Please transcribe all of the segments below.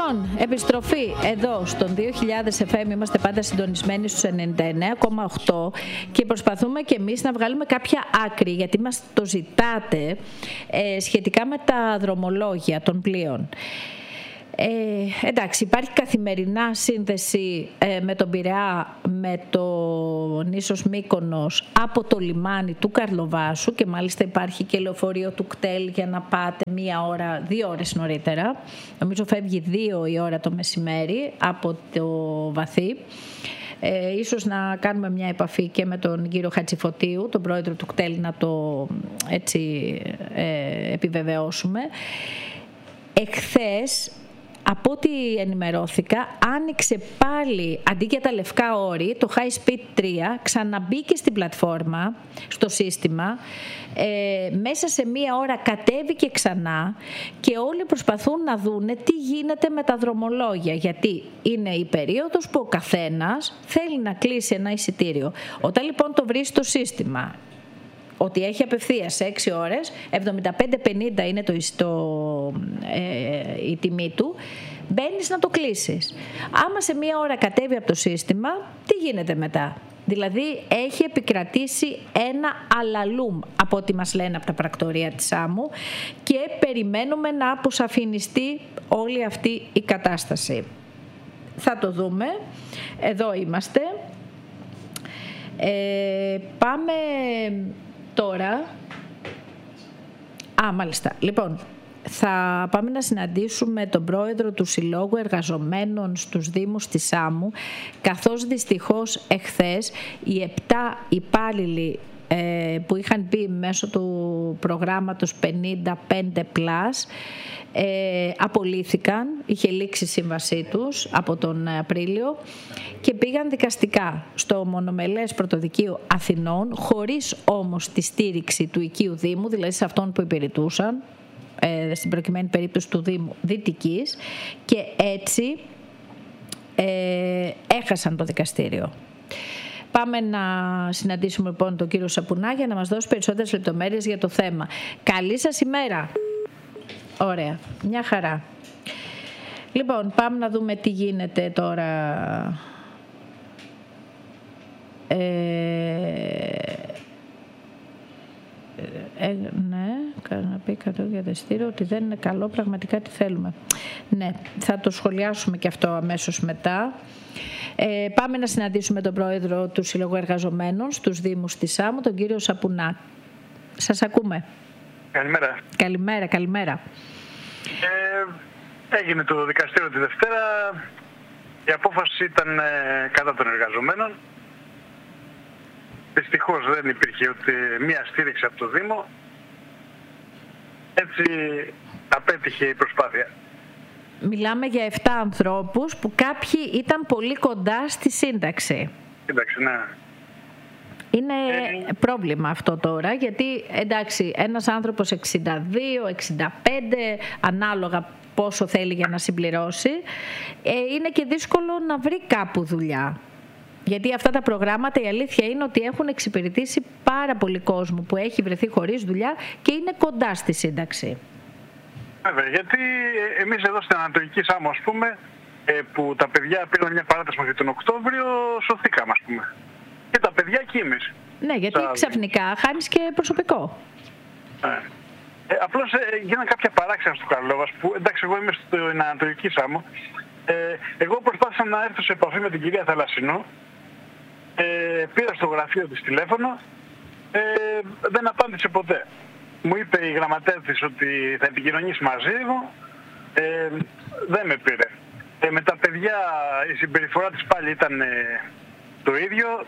Λοιπόν, επιστροφή εδώ στον 2000 FM, είμαστε πάντα συντονισμένοι στους 99,8 και προσπαθούμε και εμείς να βγάλουμε κάποια άκρη, γιατί μας το ζητάτε, σχετικά με τα δρομολόγια των πλοίων. Εντάξει, υπάρχει καθημερινά σύνδεση με τον Πειραιά, με το νήσος Μύκονος από το λιμάνι του Καρλοβάσου και μάλιστα υπάρχει και λεωφορείο του ΚΤΕΛ για να πάτε 2 ώρες νωρίτερα. Νομίζω φεύγει 2 η ώρα το μεσημέρι από το Βαθύ. Ίσως να κάνουμε μια επαφή και με τον κύριο Χατζηφωτίου, τον πρόεδρο του ΚΤΕΛ, να το έτσι επιβεβαιώσουμε. Εχθές, από ό,τι ενημερώθηκα, άνοιξε πάλι, αντί για τα λευκά όρη, το High Speed 3 ξαναμπήκε στην πλατφόρμα, στο σύστημα, μέσα σε 1 ώρα κατέβηκε ξανά και όλοι προσπαθούν να δούνε τι γίνεται με τα δρομολόγια, γιατί είναι η περίοδος που ο καθένας θέλει να κλείσει ένα εισιτήριο. Όταν λοιπόν το βρει στο σύστημα ότι έχει απευθείας σε 6 ώρες, 75-50 είναι η τιμή του, μπαίνεις να το κλείσεις. Άμα σε 1 ώρα κατέβει από το σύστημα, τι γίνεται μετά? Δηλαδή έχει επικρατήσει ένα αλαλούμ από ό,τι μας λένε από τα πρακτορία της άμμου και περιμένουμε να αποσαφινιστεί όλη αυτή η κατάσταση. Θα το δούμε. Εδώ είμαστε. Πάμε τώρα. Μάλιστα. Λοιπόν, θα πάμε να συναντήσουμε τον πρόεδρο του Συλλόγου Εργαζομένων στους Δήμους της Άμμου, καθώς δυστυχώς εχθές οι 7 υπάλληλοι που είχαν μπει μέσω του προγράμματος 55+, απολύθηκαν, είχε λήξει η σύμβασή τους από τον Απρίλιο και πήγαν δικαστικά στο Μονομελές Πρωτοδικείο Αθηνών, χωρίς όμως τη στήριξη του οικείου Δήμου, δηλαδή σε αυτόν που υπηρετούσαν, στην προκειμένη περίπτωση του Δήμου Δυτικής, και έτσι έχασαν το δικαστήριο. Πάμε να συναντήσουμε λοιπόν τον κύριο Σαπουνά για να μας δώσει περισσότερες λεπτομέρειες για το θέμα. Καλή σας ημέρα. Ωραία, μια χαρά. Λοιπόν, πάμε να δούμε τι γίνεται τώρα. Ναι, να πει κατώ για δεστήριο ότι δεν είναι καλό, πραγματικά τι θέλουμε. Ναι, θα το σχολιάσουμε και αυτό αμέσως μετά. Πάμε να συναντήσουμε τον πρόεδρο του Συλλόγου Εργαζομένων στους Δήμους της Άμμου, τον κύριο Σαπουνά. Σας ακούμε. Καλημέρα. Καλημέρα. Έγινε το δικαστήριο τη Δευτέρα. Η απόφαση ήταν κατά των εργαζομένων. Δυστυχώς δεν υπήρχε ούτε μία στήριξη από το Δήμο. Έτσι απέτυχε η προσπάθεια. Μιλάμε για 7 ανθρώπους που κάποιοι ήταν πολύ κοντά στη σύνταξη. Σύνταξη, ναι. Είναι πρόβλημα αυτό τώρα, γιατί εντάξει, ένας άνθρωπος 62, 65, ανάλογα πόσο θέλει για να συμπληρώσει, είναι και δύσκολο να βρει κάπου δουλειά. Γιατί αυτά τα προγράμματα, η αλήθεια είναι ότι έχουν εξυπηρετήσει πάρα πολύ κόσμο που έχει βρεθεί χωρίς δουλειά και είναι κοντά στη σύνταξη. Βέβαια, γιατί εμείς εδώ στην Ανατολική Σάμμο, ας πούμε, που τα παιδιά πήραν μια παράταση μέχρι τον Οκτώβριο, σωθήκαμε, ας πούμε. Και τα παιδιά και εμείς. Ναι, γιατί ξαφνικά χάνεις και προσωπικό. Απλώς γίνανε κάποια παράξενα στο Καρλόβας, που εντάξει, εγώ είμαι στην Ανατολική Σάμμο. Εγώ προσπάθησα να έρθω σε επαφή με την κυρία Θαλασσινό. Πήρα στο γραφείο της τηλέφωνο, δεν απάντησε ποτέ. Μου είπε η γραμματέα της ότι θα επικοινωνήσει μαζί μου, δεν με πήρε. Με τα παιδιά η συμπεριφορά της πάλι ήταν το ίδιο.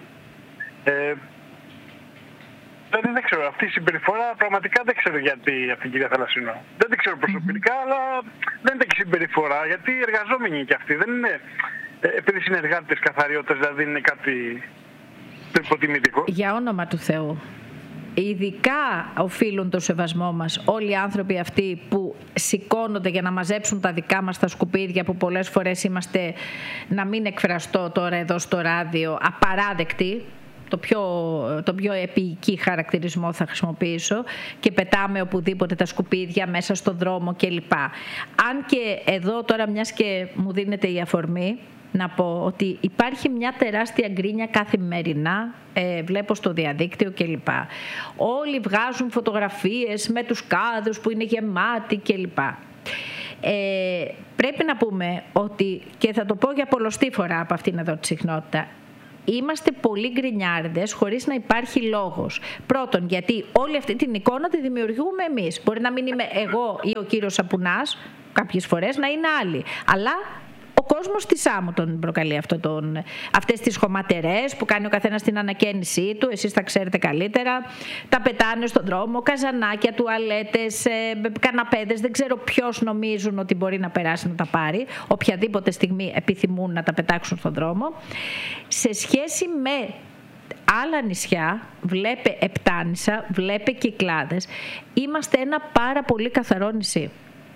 Δεν ξέρω, αυτή η συμπεριφορά πραγματικά δεν ξέρω γιατί από την κυρία Θαλασσινό. Δεν την ξέρω προσωπικά, αλλά δεν είναι και συμπεριφορά, γιατί οι εργαζόμενοι και αυτοί δεν είναι, επειδή συνεργάτες καθαριότητας, δηλαδή είναι κάτι το υποτιμητικό. Για όνομα του Θεού. Ειδικά οφείλουν το σεβασμό μας όλοι οι άνθρωποι αυτοί που σηκώνονται για να μαζέψουν τα δικά μας τα σκουπίδια, που πολλές φορές είμαστε, να μην εκφραστώ τώρα εδώ στο ράδιο, απαράδεκτοι. το πιο επίοικη χαρακτηρισμό θα χρησιμοποιήσω, και πετάμε οπουδήποτε τα σκουπίδια μέσα στον δρόμο κλπ. Αν και εδώ τώρα, μιας και μου δίνεται η αφορμή, να πω ότι υπάρχει μια τεράστια γκρίνια καθημερινά, βλέπω στο διαδίκτυο κλπ. Όλοι βγάζουν φωτογραφίες με τους κάδους που είναι γεμάτοι κλπ. Πρέπει να πούμε ότι, και θα το πω για πολλοστή φορά από αυτήν εδώ τη συχνότητα, είμαστε πολύ γκρινιάρδες χωρίς να υπάρχει λόγος. Πρώτον, γιατί όλη αυτή την εικόνα τη δημιουργούμε εμείς. Μπορεί να μην είμαι εγώ ή ο κύριος Σαπουνάς, κάποιες φορές να είναι άλλοι. Αλλά ο κόσμος της Σάμου τον προκαλεί αυτές τις χωματερές που κάνει ο καθένας την ανακαίνισή του, εσείς τα ξέρετε καλύτερα, τα πετάνε στον δρόμο, καζανάκια, τουαλέτες, καναπέδες, δεν ξέρω ποιος νομίζουν ότι μπορεί να περάσει να τα πάρει, οποιαδήποτε στιγμή επιθυμούν να τα πετάξουν στον δρόμο. Σε σχέση με άλλα νησιά, βλέπε Επτάνησα, βλέπε Κυκλάδες, είμαστε ένα πάρα πολύ καθαρό νησί.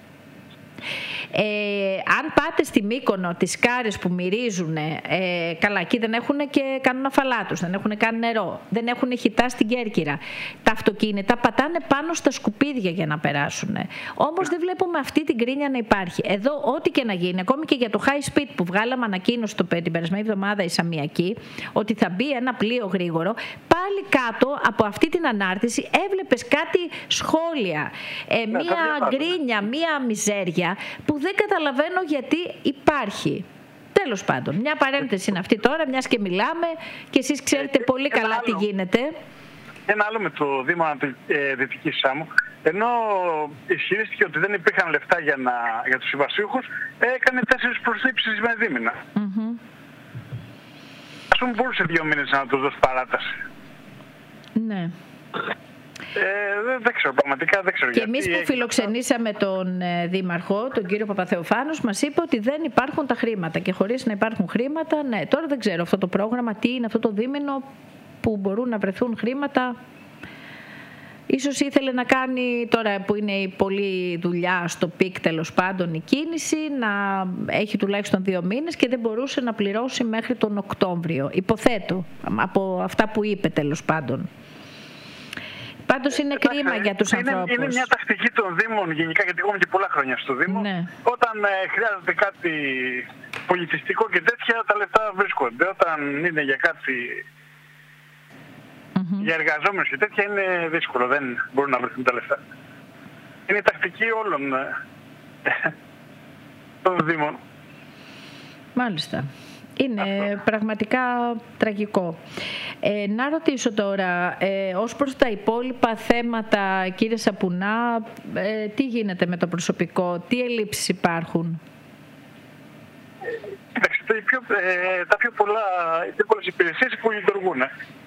Αν πάτε στη Μύκονο, τις Κάρες που μυρίζουν, καλά, εκεί δεν έχουν και κανένα φαλάτους, δεν έχουν καν νερό, δεν έχουν χιτά στην Κέρκυρα. Τα αυτοκίνητα πατάνε πάνω στα σκουπίδια για να περάσουν. Όμως δεν βλέπουμε αυτή την γκρίνια να υπάρχει. Εδώ, ό,τι και να γίνει, ακόμη και για το high speed που βγάλαμε ανακοίνωση την περασμένη εβδομάδα η Σαμιακή, ότι θα μπει ένα πλοίο γρήγορο, πάλι κάτω από αυτή την ανάρτηση έβλεπες κάτι σχόλια, μία γκρίνια, μία μιζέρια που δεν καταλαβαίνω γιατί υπάρχει. Τέλος πάντων, μια παρένθεση είναι αυτή τώρα, μιας και μιλάμε και εσείς ξέρετε πολύ καλά τι γίνεται. Ένα άλλο με το Δήμο Δυτικής Σάμου, ενώ ισχυρίστηκε ότι δεν υπήρχαν λεφτά για τους συμβασίουχους, έκανε 4 προσλήψεις με δίμηνα. Ας πούμε, μπορούσε 2 μήνες να τους δώσει παράταση. Ναι. Δεν ξέρω, πραγματικά δεν ξέρω. Και εμείς που φιλοξενήσαμε τον Δήμαρχο, τον κύριο Παπαθεοφάνους, μας είπε ότι δεν υπάρχουν τα χρήματα, και χωρίς να υπάρχουν χρήματα, ναι, τώρα δεν ξέρω αυτό το πρόγραμμα, τι είναι αυτό το δίμηνο που μπορούν να βρεθούν χρήματα. Ίσως ήθελε να κάνει, τώρα που είναι η πολλή δουλειά στο πικ τέλος πάντων η κίνηση, να έχει τουλάχιστον 2 μήνες και δεν μπορούσε να πληρώσει μέχρι τον Οκτώβριο. Υποθέτω, από αυτά που είπε τέλος πάντων. Πάντως είναι κρίμα για τους ανθρώπους. Είναι μια τακτική των Δήμων γενικά, γιατί εγώ είμαι και πολλά χρόνια στο Δήμο. Ναι. Όταν χρειάζεται κάτι πολιτιστικό και τέτοια, τα λεφτά βρίσκονται. Όταν είναι για κάτι, για εργαζόμενους και τέτοια, είναι δύσκολο. Δεν μπορούν να βρεθούν τα λεφτά. Είναι η τακτική όλων των Δήμων. Μάλιστα. Είναι πραγματικά τραγικό. Να ρωτήσω τώρα, ως προς τα υπόλοιπα θέματα, κύριε Σαπουνά, τι γίνεται με το προσωπικό, τι ελλείψεις υπάρχουν? Κοιτάξτε, τα πιο πολλές υπηρεσίες που λειτουργούν.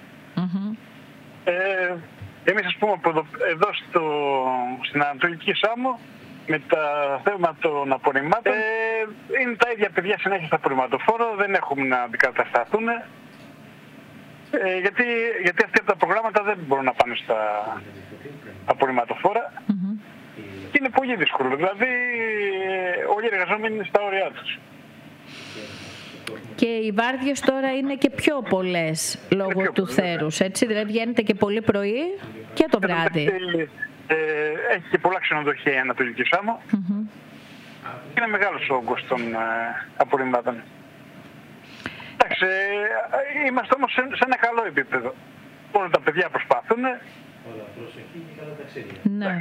Εμείς, ας πούμε, εδώ στην Ανατολική Σάμο, με τα θέματα των απορριμμάτων, είναι τα ίδια παιδιά συνέχεια στα απορριμματοφόρο, δεν έχουμε να αντικατασταθούν, γιατί αυτοί από τα προγράμματα δεν μπορούν να πάνε στα απορριμματοφόρα και είναι πολύ δύσκολο, δηλαδή όλοι οι εργαζόμενοι είναι στα όρια τους. Και οι βάρδιες τώρα είναι και πιο πολλές λόγω του θέρους, έτσι, δηλαδή βγαίνετε και πολύ πρωί και το βράδυ. Έχει και πολλά ξενοδοχεία η Ανατολική Σάμο. Είναι μεγάλος ο όγκος των απορριμμάτων. Εντάξει, είμαστε όμως σε ένα καλό επίπεδο. Όλα τα παιδιά προσπαθούν. Ναι.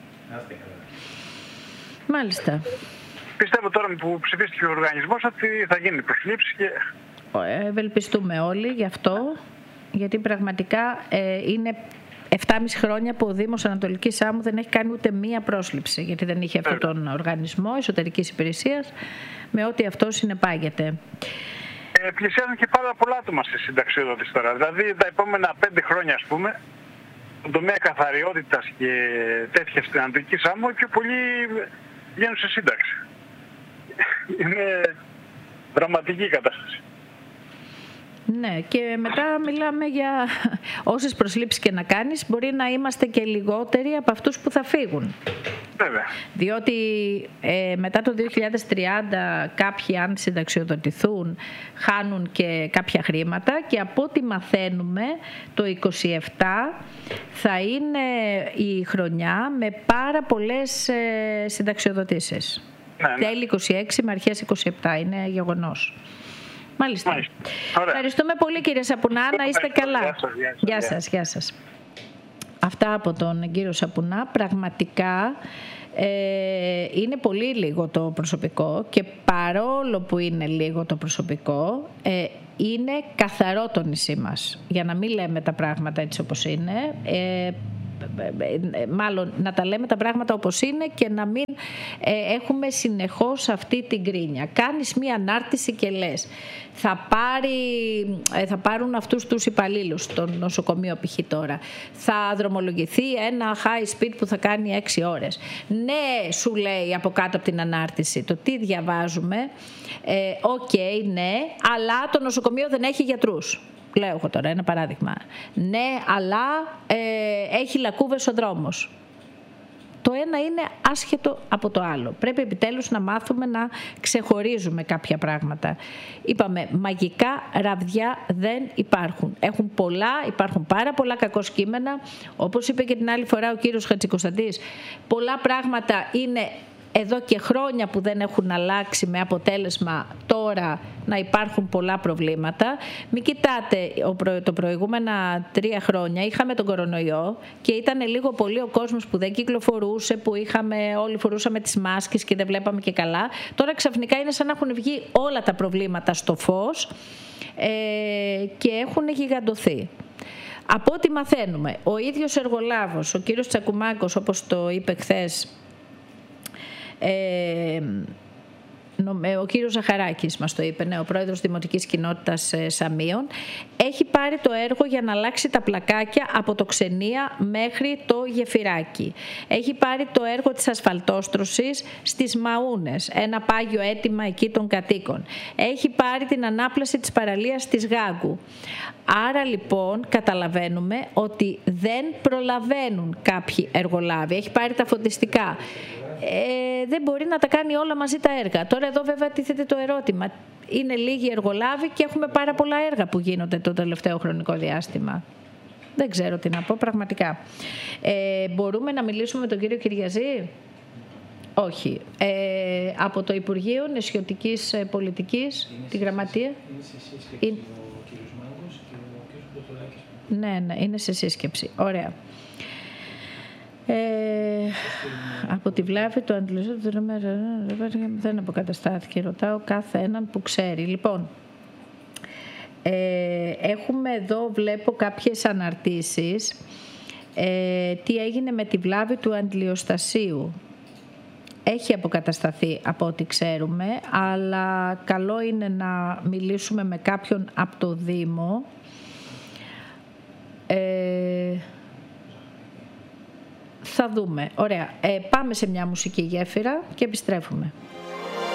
Μάλιστα. Πιστεύω τώρα που ψηφίστηκε ο οργανισμός ότι θα γίνει προσλήψη και... Ευελπιστούμε όλοι γι' αυτό, γιατί πραγματικά είναι 7,5 χρόνια που ο Δήμος Ανατολικής Σάμου δεν έχει κάνει ούτε μία πρόσληψη, γιατί δεν είχε αυτόν τον οργανισμό εσωτερικής υπηρεσίας, με ό,τι αυτό συνεπάγεται. Πλησιάζουν και πάρα πολλά άτομα στη συνταξιοδότηση τώρα. Δηλαδή τα επόμενα 5 χρόνια, ας πούμε, στον τομέα καθαριότητας και τέτοια στην Ανατολική Σάμου, οι πιο πολλοί βγαίνουν σε σύνταξη. Είναι δραματική η κατάσταση. Ναι, και μετά μιλάμε για όσες προσλήψεις και να κάνεις, μπορεί να είμαστε και λιγότεροι από αυτούς που θα φύγουν. Βέβαια. Διότι μετά το 2030 κάποιοι, αν συνταξιοδοτηθούν, χάνουν και κάποια χρήματα, και από ό,τι μαθαίνουμε το 27 θα είναι η χρονιά με πάρα πολλές συνταξιοδοτήσεις. Ναι. Τέλη 26 με αρχές 27, είναι γεγονός. Μάλιστα. Ευχαριστούμε πολύ, κύριε Σαπουνά, να είστε καλά. Γεια σας. Αυτά από τον κύριο Σαπουνά. Πραγματικά είναι πολύ λίγο το προσωπικό, και παρόλο που είναι λίγο το προσωπικό, είναι καθαρό το νησί μας, για να μην λέμε τα πράγματα έτσι όπως είναι. Μάλλον να τα λέμε τα πράγματα όπως είναι και να μην έχουμε συνεχώς αυτή την γκρίνια. Κάνεις μία ανάρτηση και λες θα πάρουν αυτούς τους υπαλλήλους στο νοσοκομείο π.χ. τώρα, θα δρομολογηθεί ένα high speed που θα κάνει 6 ώρες. Ναι, σου λέει από κάτω από την ανάρτηση, το τι διαβάζουμε, ναι, αλλά το νοσοκομείο δεν έχει γιατρούς. Λέω εγώ τώρα ένα παράδειγμα. Ναι, αλλά έχει λακκούβες ο δρόμος. Το ένα είναι άσχετο από το άλλο. Πρέπει επιτέλους να μάθουμε να ξεχωρίζουμε κάποια πράγματα. Είπαμε, μαγικά ραβδιά δεν υπάρχουν. Υπάρχουν πάρα πολλά κακό κείμενα. Όπως είπε και την άλλη φορά ο κύριος Χατζικοσταντής, πολλά πράγματα είναι εδώ και χρόνια που δεν έχουν αλλάξει, με αποτέλεσμα τώρα να υπάρχουν πολλά προβλήματα. Μην κοιτάτε, το προηγούμενα 3 χρόνια είχαμε τον κορονοϊό και ήταν λίγο πολύ ο κόσμος που δεν κυκλοφορούσε, που όλοι φορούσαμε τις μάσκες και δεν βλέπαμε και καλά. Τώρα ξαφνικά είναι σαν να έχουν βγει όλα τα προβλήματα στο φως και έχουν γιγαντωθεί. Από ό,τι μαθαίνουμε, ο ίδιος εργολάβος, ο κύριος Τσακουμάκος, όπως το είπε χθες, ο κύριος Ζαχαράκης μας το είπε, ο πρόεδρος Δημοτικής Κοινότητας Σαμίων, έχει πάρει το έργο για να αλλάξει τα πλακάκια από το Ξενία μέχρι το Γεφυράκι. Έχει πάρει το έργο της ασφαλτόστρωσης στις Μαούνες, ένα πάγιο αίτημα εκεί των κατοίκων. Έχει πάρει την ανάπλαση της παραλίας της Γάγκου. Άρα λοιπόν καταλαβαίνουμε ότι δεν προλαβαίνουν κάποιοι εργολάβοι. Έχει πάρει τα φωτιστικά. Δεν μπορεί να τα κάνει όλα μαζί τα έργα. Τώρα εδώ βέβαια τίθεται το ερώτημα. Είναι λίγοι εργολάβοι και έχουμε πάρα πολλά έργα που γίνονται το τελευταίο χρονικό διάστημα. Δεν ξέρω τι να πω πραγματικά. Μπορούμε να μιλήσουμε με τον κύριο Κυριαζή? Όχι. Από το Υπουργείο Νησιωτικής Πολιτικής, τη Γραμματεία. Είναι σε σύσκεψη ο κύριος Μάγκος και ο κύριος Μποτολάκης. Ναι, είναι σε σύσκεψη. Ωραία. Από τη βλάβη του αντιληπτού δεν αποκαταστάθηκε. Ρωτάω κάθε έναν που ξέρει. Λοιπόν, έχουμε εδώ, βλέπω κάποιες αναρτήσεις. Τι έγινε με τη βλάβη του αντιλιοστασίου? Έχει αποκατασταθεί από ό,τι ξέρουμε, αλλά καλό είναι να μιλήσουμε με κάποιον από το Δήμο. Θα δούμε. Ωραία. Πάμε σε μια μουσική γέφυρα και επιστρέφουμε.